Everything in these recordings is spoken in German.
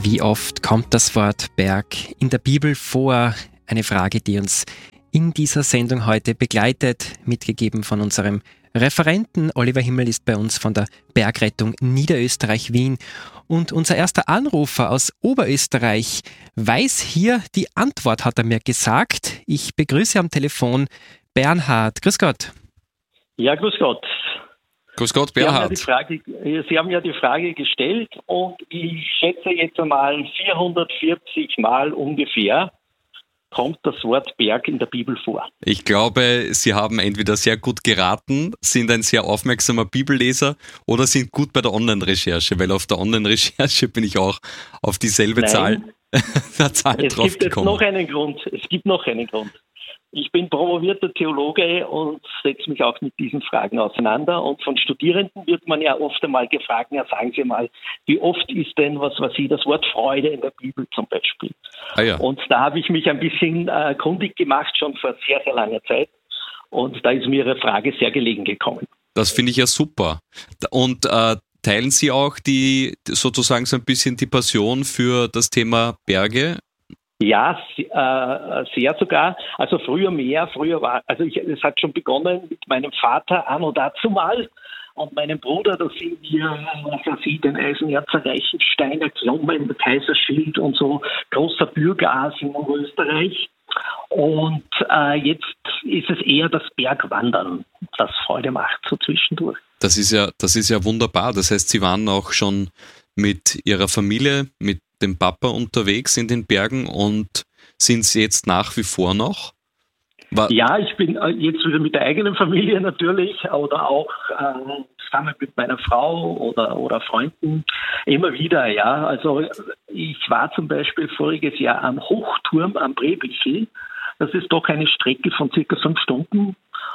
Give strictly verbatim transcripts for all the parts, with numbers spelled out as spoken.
Wie oft kommt das Wort Berg in der Bibel vor? Eine Frage, die uns in dieser Sendung heute begleitet, mitgegeben von unserem Referenten. Oliver Himmel ist bei uns von der Bergrettung Niederösterreich-Wien. Und unser erster Anrufer aus Oberösterreich weiß hier die Antwort, hat er mir gesagt. Ich begrüße am Telefon Bernhard. Grüß Gott. Ja, grüß Gott. Grüß Gott, Bernhard. Sie haben, ja die Frage, Sie haben ja die Frage gestellt und ich schätze jetzt einmal vierhundertvierzig Mal ungefähr kommt das Wort Berg in der Bibel vor. Ich glaube, Sie haben entweder sehr gut geraten, sind ein sehr aufmerksamer Bibelleser oder sind gut bei der Online-Recherche, weil auf der Online-Recherche bin ich auch auf dieselbe Nein, Zahl, der Zahl es drauf gibt jetzt gekommen. noch einen Grund. Es gibt noch einen Grund. Ich bin promovierter Theologe und setze mich auch mit diesen Fragen auseinander. Und von Studierenden wird man ja oft einmal gefragt, ja, sagen Sie mal, wie oft ist denn, was weiß ich, das Wort Freude in der Bibel zum Beispiel? Ah ja. Und da habe ich mich ein bisschen äh, kundig gemacht, schon vor sehr, sehr langer Zeit. Und da ist mir Ihre Frage sehr gelegen gekommen. Das finde ich ja super. Und äh, teilen Sie auch die sozusagen so ein bisschen die Passion für das Thema Berge? Ja, äh, sehr sogar. Also früher mehr. Früher war, also ich, es hat schon begonnen mit meinem Vater anno dazumal und meinem Bruder. Da sind wir, was weiß ich, den Eisenerzer Reichenstein erklommen, der Kaiserschild und so, großer Bürgeras in Österreich. Und äh, jetzt ist es eher das Bergwandern, das Freude macht, so zwischendurch. Das ist ja, das ist ja wunderbar. Das heißt, Sie waren auch schon mit Ihrer Familie, mit dem Papa unterwegs in den Bergen und sind Sie jetzt nach wie vor noch? War ja, ich bin jetzt wieder mit der eigenen Familie natürlich oder auch äh, zusammen mit meiner Frau oder, oder Freunden immer wieder, ja. Also ich war zum Beispiel voriges Jahr am Hochturm am Brebichel. Das ist doch eine Strecke von circa fünf Stunden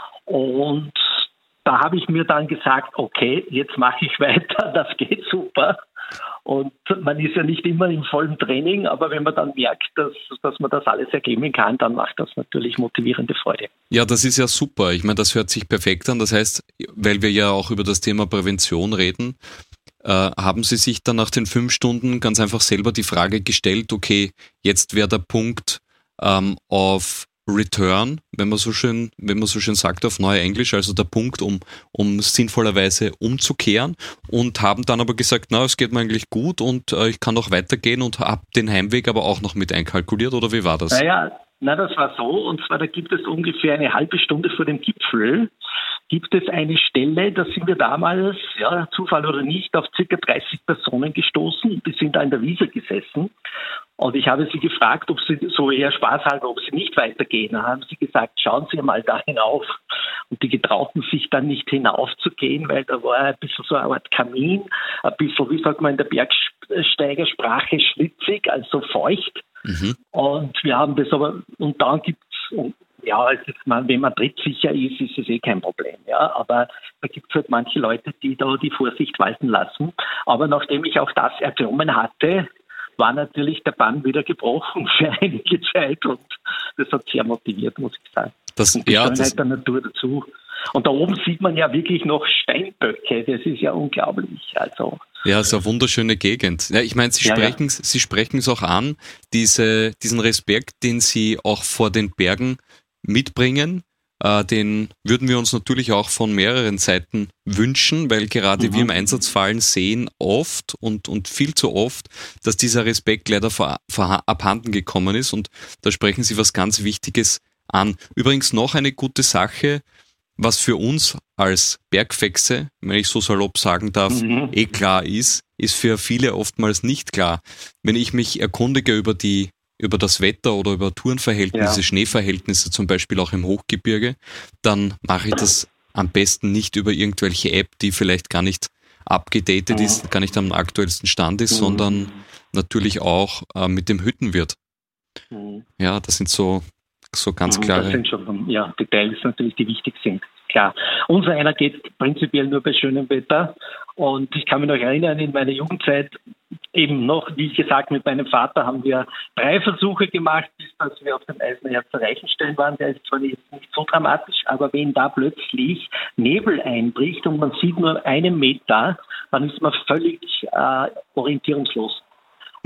und da habe ich mir dann gesagt, okay, jetzt mache ich weiter, das geht super. Und man ist ja nicht immer im vollen Training, aber wenn man dann merkt, dass, dass man das alles ergeben kann, dann macht das natürlich motivierende Freude. Ja, das ist ja super. Ich meine, das hört sich perfekt an. Das heißt, weil wir ja auch über das Thema Prävention reden, äh, haben Sie sich dann nach den fünf Stunden ganz einfach selber die Frage gestellt, okay, jetzt wäre der Punkt ähm, auf Return, wenn man so schön, wenn man so schön sagt auf Neuenglisch, also der Punkt, um, um sinnvollerweise umzukehren und haben dann aber gesagt, na, es geht mir eigentlich gut und äh, ich kann noch weitergehen und habe den Heimweg aber auch noch mit einkalkuliert, oder wie war das? Naja, na, das war so, und zwar da gibt es ungefähr eine halbe Stunde vor dem Gipfel, gibt es eine Stelle, da sind wir damals, ja, Zufall oder nicht, auf circa dreißig Personen gestoßen, die sind da in der Wiese gesessen. Und ich habe sie gefragt, ob sie so eher Spaß haben, ob sie nicht weitergehen. Da haben sie gesagt, schauen Sie mal da hinauf. Und die getrauten sich dann nicht hinaufzugehen, weil da war ein bisschen so eine Art Kamin, ein bisschen, wie sagt man in der Bergsteigersprache, schwitzig, also feucht. Mhm. Und wir haben das aber, und dann gibt's, ja, also wenn man trittsicher ist, ist es eh kein Problem. Ja, aber da gibt es halt manche Leute, die da die Vorsicht walten lassen. Aber nachdem ich auch das erklommen hatte, war natürlich der Bann wieder gebrochen für einige Zeit und das hat sehr motiviert, muss ich sagen. Das, und die ja, Schönheit das, der Natur dazu. Und da oben sieht man ja wirklich noch Steinböcke, das ist ja unglaublich. Also ja, es ist eine wunderschöne Gegend. Ja, ich meine, Sie ja, sprechen ja. Sie sprechen es auch an, diese, diesen Respekt, den Sie auch vor den Bergen mitbringen, äh, den würden wir uns natürlich auch von mehreren Seiten wünschen, weil gerade mhm. wir im Einsatzfallen sehen oft und, und viel zu oft, dass dieser Respekt leider vor, vor, abhanden gekommen ist, und da sprechen Sie was ganz Wichtiges an. Übrigens noch eine gute Sache, was für uns als Bergfexe, wenn ich so salopp sagen darf, mhm. eh klar ist, ist für viele oftmals nicht klar. Wenn ich mich erkundige über die über das Wetter oder über Tourenverhältnisse, ja. Schneeverhältnisse zum Beispiel auch im Hochgebirge, dann mache ich das am besten nicht über irgendwelche App, die vielleicht gar nicht abgedatet mhm. ist, gar nicht am aktuellsten Stand ist, mhm. sondern natürlich auch äh, mit dem Hüttenwirt. Mhm. Ja, das sind so, so ganz klare... Das sind schon ja, Details natürlich, die wichtig sind. Klar. Unser einer geht prinzipiell nur bei schönem Wetter. Und ich kann mich noch erinnern, in meiner Jugendzeit, eben noch, wie gesagt, mit meinem Vater haben wir drei Versuche gemacht, bis dass wir auf dem Eisenerzer Reichenstein waren. Der ist zwar jetzt nicht so dramatisch, aber wenn da plötzlich Nebel einbricht und man sieht nur einen Meter, dann ist man völlig äh, orientierungslos.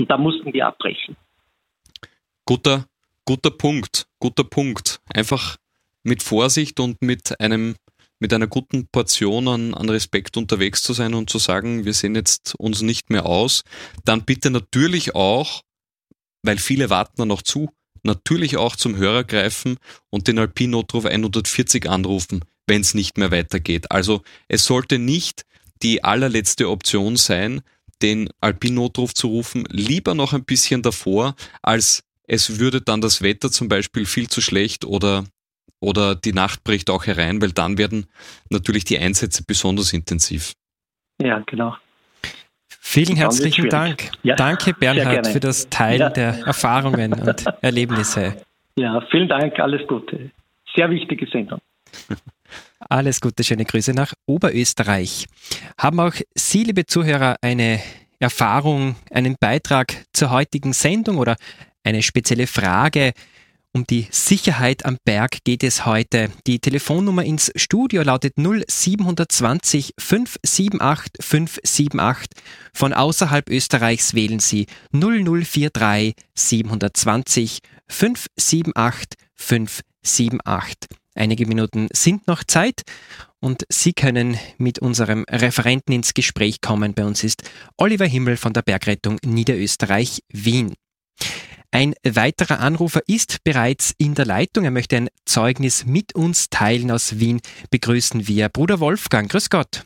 Und da mussten wir abbrechen. Guter, guter Punkt, guter Punkt. Einfach mit Vorsicht und mit einem, mit einer guten Portion an, an Respekt unterwegs zu sein und zu sagen, wir sehen jetzt uns nicht mehr aus. Dann bitte natürlich auch, weil viele warten da noch zu, natürlich auch zum Hörer greifen und den Alpin-Notruf hundertvierzig anrufen, wenn es nicht mehr weitergeht. Also es sollte nicht die allerletzte Option sein, den Alpin-Notruf zu rufen, lieber noch ein bisschen davor, als es würde dann das Wetter zum Beispiel viel zu schlecht oder, oder die Nacht bricht auch herein, weil dann werden natürlich die Einsätze besonders intensiv. Ja, genau. Vielen herzlichen Dank. Ja, danke, Bernhard, für das Teilen ja. der Erfahrungen und Erlebnisse. Ja, vielen Dank, alles Gute. Sehr wichtige Sendung. Alles Gute, schöne Grüße nach Oberösterreich. Haben auch Sie, liebe Zuhörer, eine Erfahrung, einen Beitrag zur heutigen Sendung oder eine spezielle Frage? Um die Sicherheit am Berg geht es heute. Die Telefonnummer ins Studio lautet null sieben zwei null fünf sieben acht fünf sieben acht. Von außerhalb Österreichs wählen Sie null null vier drei sieben zwei null fünf sieben acht fünf sieben acht. Einige Minuten sind noch Zeit und Sie können mit unserem Referenten ins Gespräch kommen. Bei uns ist Oliver Himmel von der Bergrettung Niederösterreich Wien. Ein weiterer Anrufer ist bereits in der Leitung. Er möchte ein Zeugnis mit uns teilen aus Wien. Begrüßen wir Bruder Wolfgang. Grüß Gott.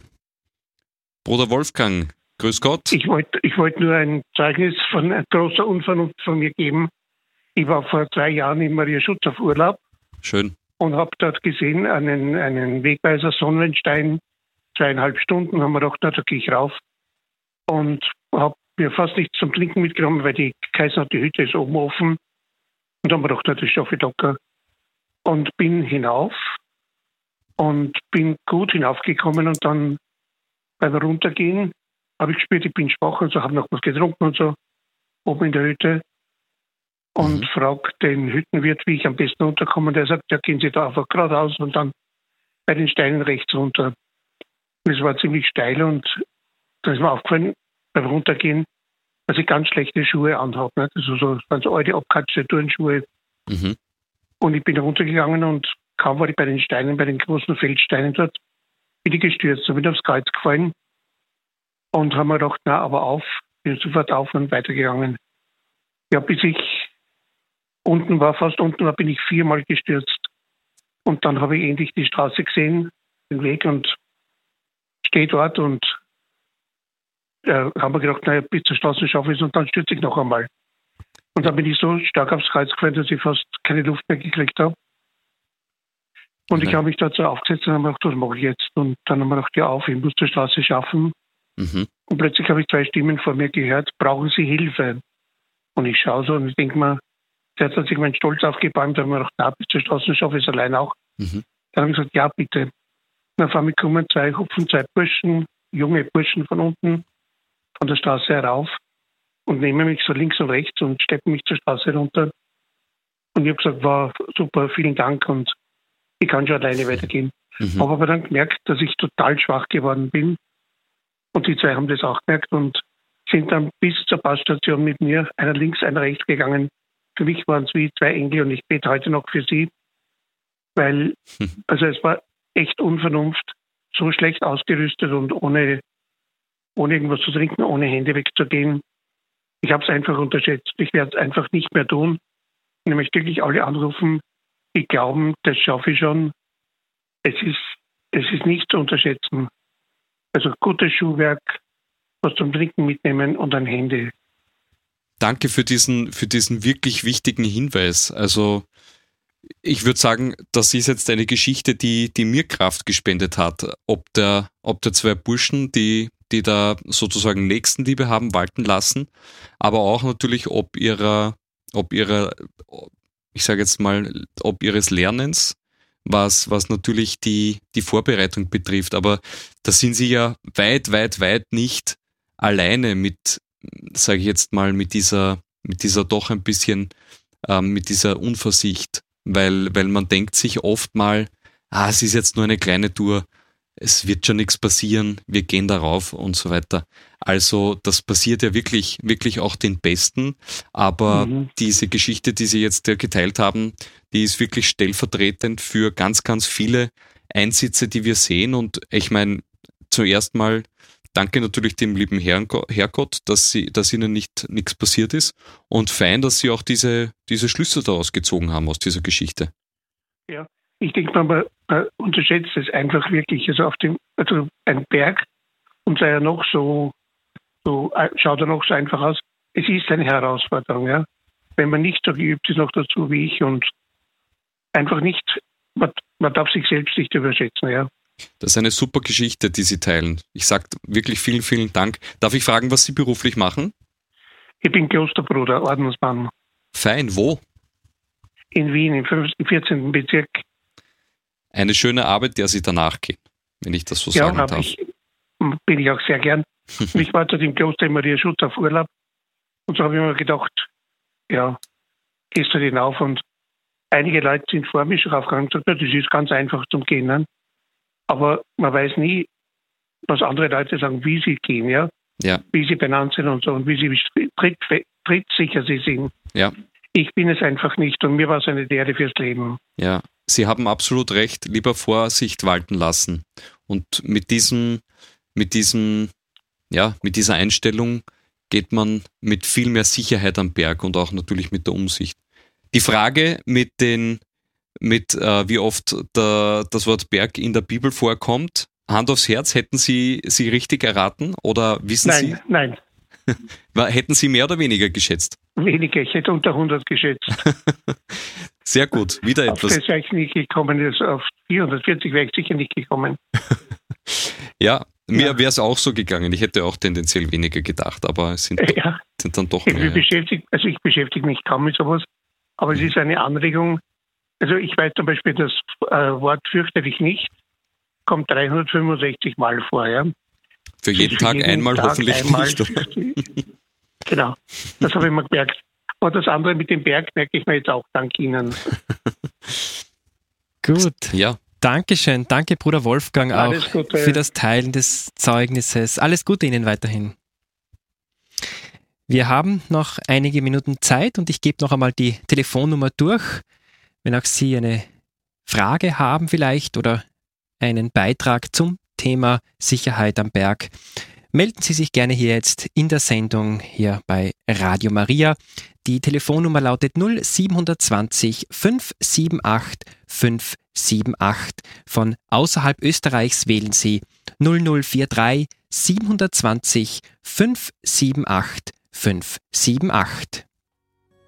Bruder Wolfgang, grüß Gott. Ich wollte ich wollt nur ein Zeugnis von ein großer Unvernunft von mir geben. Ich war vor zwei Jahren in Mariaschutz auf Urlaub. Schön. Und habe dort gesehen einen, einen Wegweiser Sonnenstein. Zweieinhalb Stunden haben wir gedacht, na, da gehe ich rauf. Und habe mir fast nichts zum Trinken mitgenommen, weil die geheißen hat, die Hütte ist oben offen. Und dann haben wir gedacht, na, das schaffe ich locker. Und bin hinauf und bin gut hinaufgekommen. Und dann beim Runtergehen habe ich gespürt, ich bin schwach und so, habe noch was getrunken und so, oben in der Hütte. Und mhm. frage den Hüttenwirt, wie ich am besten runterkomme. Und der sagt, ja, gehen Sie da einfach geradeaus und dann bei den Steinen rechts runter. Und es war ziemlich steil und da ist mir aufgefallen, beim Runtergehen, dass ich ganz schlechte Schuhe anhabe. Ne? Also so ganz alte, abgekatschte Turnschuhe. Mhm. Und ich bin runtergegangen und kaum war ich bei den Steinen, bei den großen Feldsteinen dort, bin ich gestürzt und bin aufs Kreuz gefallen. Und haben mir gedacht, na, aber auf, bin sofort auf und weitergegangen. Ja, bis ich unten war, fast unten war, bin ich viermal gestürzt. Und dann habe ich endlich die Straße gesehen, den Weg, und stehe dort und äh, haben wir gedacht, naja, bis zur Straße schaffe ich es und dann stürze ich noch einmal. Und dann bin ich so stark aufs Kreuz gefallen, dass ich fast keine Luft mehr gekriegt habe. Und mhm. ich habe mich dazu aufgesetzt und habe mir gedacht, was mache ich jetzt? Und dann haben wir gedacht, ja auf, ich muss die Straße schaffen. Mhm. Und plötzlich habe ich zwei Stimmen vor mir gehört, brauchen Sie Hilfe? Und ich schaue so und ich denke mir, jetzt hat sich mein Stolz aufgebäumt, da habe ich mir gedacht, na, bis zur Straße schaffe ich es allein auch. Mhm. Dann habe ich gesagt, ja bitte. Dann vor mir kommen zwei Hupfen, zwei Burschen, junge Burschen von unten, von der Straße herauf und nehmen mich so links und rechts und steppen mich zur Straße runter. Und ich habe gesagt, wow, super, vielen Dank und ich kann schon alleine weitergehen. Mhm. Habe aber dann gemerkt, dass ich total schwach geworden bin. Und die zwei haben das auch gemerkt und sind dann bis zur Passstation mit mir, einer links, einer rechts gegangen. Für mich waren es wie zwei Engel und ich bete heute noch für sie, weil, also es war echt Unvernunft, so schlecht ausgerüstet und ohne, ohne irgendwas zu trinken, ohne Hände wegzugehen. Ich habe es einfach unterschätzt. Ich werde es einfach nicht mehr tun. Und ich möchte wirklich alle anrufen, die glauben, das schaffe ich schon. Es ist, es ist nicht zu unterschätzen. Also gutes Schuhwerk, was zum Trinken mitnehmen und ein Handy. Danke für diesen, für diesen wirklich wichtigen Hinweis. Also ich würde sagen, das ist jetzt eine Geschichte, die, die mir Kraft gespendet hat. Ob der, ob der zwei Burschen, die, die da sozusagen Nächstenliebe haben walten lassen, aber auch natürlich ob ihrer, ob ihrer, ich sage jetzt mal, ob ihres Lernens, was, was natürlich die, die Vorbereitung betrifft. Aber da sind sie ja weit, weit, weit nicht alleine mit, sage ich jetzt mal, mit dieser, mit dieser doch ein bisschen, ähm, mit dieser Unversicht, weil, weil man denkt sich oft mal, ah, es ist jetzt nur eine kleine Tour, es wird schon nichts passieren, wir gehen darauf und so weiter. Also das passiert ja wirklich, wirklich auch den Besten, aber mhm. diese Geschichte, die Sie jetzt geteilt haben, die ist wirklich stellvertretend für ganz, ganz viele Einsätze, die wir sehen. Und ich meine, zuerst mal danke natürlich dem lieben Herrn, Herrgott, dass, sie, dass Ihnen nicht nichts passiert ist, und fein, dass Sie auch diese, diese Schlüsse daraus gezogen haben aus dieser Geschichte. Ja, ich denke, man, man unterschätzt es einfach wirklich. Also auf dem, also ein Berg, und sei er noch so, so, schaut er noch so einfach aus. Es ist eine Herausforderung, ja. Wenn man nicht so geübt ist, noch dazu wie ich, und einfach nicht, man, man darf sich selbst nicht überschätzen, ja. Das ist eine super Geschichte, die Sie teilen. Ich sage wirklich vielen, vielen Dank. Darf ich fragen, was Sie beruflich machen? Ich bin Klosterbruder, Ordensmann. Fein, wo? In Wien, im fünften, vierzehnten Bezirk. Eine schöne Arbeit, der Sie danach gehen, wenn ich das so ja, sagen darf. Ich, bin ich auch sehr gern. Ich war dort im Kloster Maria Schutz auf Urlaub, und so habe ich mir gedacht, ja, gehst du hinauf, und einige Leute sind vor mir schon raufgegangen und gesagt, das ist ganz einfach zum Gehen. Ne? Aber man weiß nie, was andere Leute sagen, wie sie gehen, ja, ja. wie sie benannt sind und so, und wie sie tritt, trittsicher sie sind. Ja. Ich bin es einfach nicht, und mir war es eine Lehre fürs Leben. Ja, Sie haben absolut recht, lieber Vorsicht walten lassen. Und mit diesem, mit diesem, ja, mit dieser Einstellung geht man mit viel mehr Sicherheit am Berg und auch natürlich mit der Umsicht. Die Frage mit den, mit äh, wie oft der, das Wort Berg in der Bibel vorkommt, Hand aufs Herz, hätten Sie sie richtig erraten oder wissen nein, Sie? Nein, nein. Hätten Sie mehr oder weniger geschätzt? Weniger, ich hätte unter hundert geschätzt. Sehr gut, wieder auf etwas. Auf das wäre ich nicht gekommen, auf vierhundertvierzig wäre ich sicher nicht gekommen. Ja, mir ja. wäre es auch so gegangen. Ich hätte auch tendenziell weniger gedacht, aber es sind, ja. sind dann doch ich mehr. Beschäftigt, also ich beschäftige mich kaum mit sowas, aber mhm. es ist eine Anregung. Also ich weiß zum Beispiel, das äh, Wort fürchte dich nicht kommt dreihundertfünfundsechzig Mal vor. Ja? Für jeden Tag jeden einmal Tag hoffentlich einmal nicht. Genau, das habe ich mir gemerkt. Und das andere mit dem Berg merke ich mir jetzt auch dank Ihnen. Gut. Ja. Dankeschön. Danke, Bruder Wolfgang, Alles auch Gute. für das Teilen des Zeugnisses. Alles Gute Ihnen weiterhin. Wir haben noch einige Minuten Zeit, und ich gebe noch einmal die Telefonnummer durch. Wenn auch Sie eine Frage haben vielleicht oder einen Beitrag zum Thema Sicherheit am Berg, melden Sie sich gerne hier jetzt in der Sendung hier bei Radio Maria. Die Telefonnummer lautet null sieben zwei null fünf sieben acht fünf sieben acht. Von außerhalb Österreichs wählen Sie null null vier drei sieben zwei null fünf sieben acht fünf sieben acht.